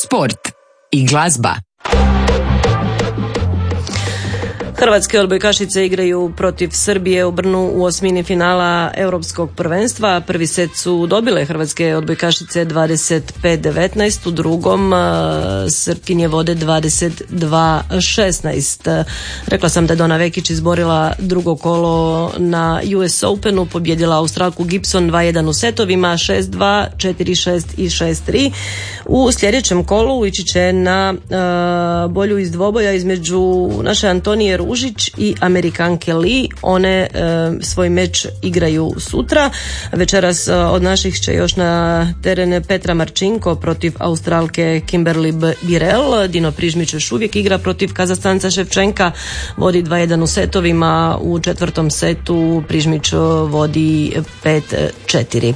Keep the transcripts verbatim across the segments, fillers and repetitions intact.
sport i glazba. Hrvatske odbojkašice igraju protiv Srbije u Brnu u osmini finala Europskog prvenstva. Prvi set su dobile hrvatske odbojkašice dvadeset pet devetnaest, u drugom Srpkinje vode dvadeset dva šesnaest. Rekla sam da je Dona Vekić izborila drugo kolo na U S Openu, pobjedila Australku Gibson dva jedan u setovima, šest dva, četiri šest i šest tri. U sljedećem kolu ići će na uh, bolju iz dvoboja između naše Antonije Ružić i Amerikanke Lee. One e, svoj meč igraju sutra. Večeras e, od naših će još na terene Petra Marčinko protiv Australke Kimberly Birel. Dino Prižmić još uvijek igra protiv Kazahstanca Ševčenka, vodi dva jedan u setovima. U četvrtom setu Prižmić vodi pet četiri.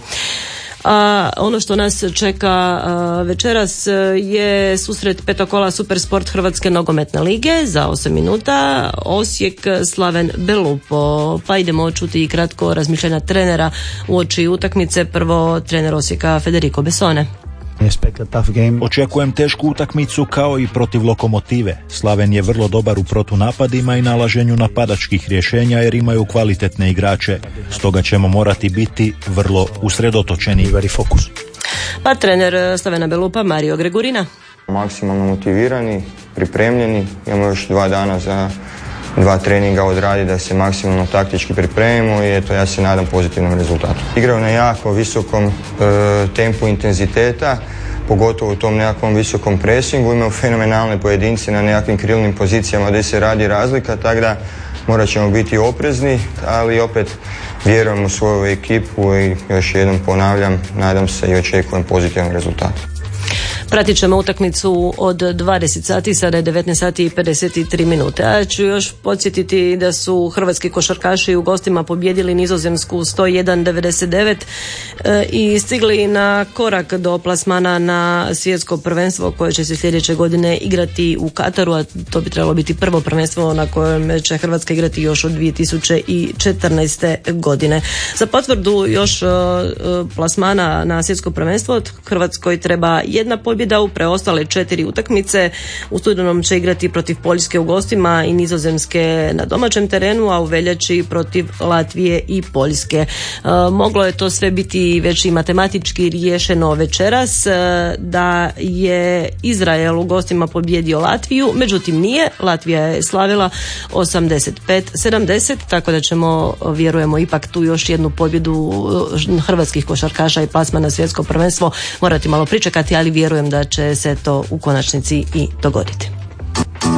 A ono što nas čeka a, večeras je susret petokola Supersport Hrvatske nogometne lige za osam minuta. Osijek Slaven Belupo. Pa idemo čuti i kratko razmišljanja trenera uoči utakmice. Prvo trener Osijeka Federico Bessone. Očekujem tešku utakmicu kao i protiv Lokomotive. Slaven je vrlo dobar u protunapadima i nalaženju napadačkih rješenja jer imaju kvalitetne igrače. Stoga ćemo morati biti vrlo usredotočeni. Pa trener Slavena Belupa Mario Gregurina. Maksimalno motivirani, pripremljeni. Imamo još dva dana za dva treninga odradi da se maksimalno taktički pripremimo i eto ja se nadam pozitivnom rezultatu. Igraju na jako visokom e, tempu intenziteta, pogotovo u tom nekakvom visokom presingu, imaju fenomenalne pojedince na nekakvim krilnim pozicijama gdje se radi razlika, tako da morat ćemo biti oprezni, ali opet vjerujem u svoju ekipu i još jednom ponavljam, nadam se i očekujem pozitivan rezultat. Pratit ćemo utakmicu od dvadeset sati, sada je devetnaest sati i pedeset tri minute. Ja ću još podsjetiti da su hrvatski košarkaši u gostima pobjedili Nizozemsku sto jedan devedeset devet e, i stigli na korak do plasmana na svjetsko prvenstvo koje će se sljedeće godine igrati u Kataru, a to bi trebalo biti prvo prvenstvo na kojem će Hrvatska igrati još od dvije tisuće četrnaeste. godine. Za potvrdu još e, plasmana na svjetsko prvenstvo Hrvatskoj treba jedna pobjeda u preostale četiri utakmice. U studenom će igrati protiv Poljske u gostima i Nizozemske na domaćem terenu, a u veljači protiv Latvije i Poljske. E, moglo je to sve biti već i matematički riješeno večeras, e, da je Izrael u gostima pobjedio Latviju, međutim nije. Latvija je slavila osamdeset pet sedamdeset, tako da ćemo, vjerujemo, ipak tu još jednu pobjedu hrvatskih košarkaša i plasman na svjetsko prvenstvo morati malo pričekati, ali vjerujem da će se to u konačnici i dogoditi.